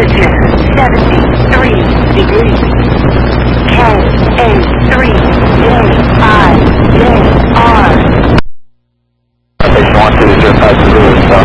Temperature 73 degrees. KA3JIJR. Station 1 to the 0 passenger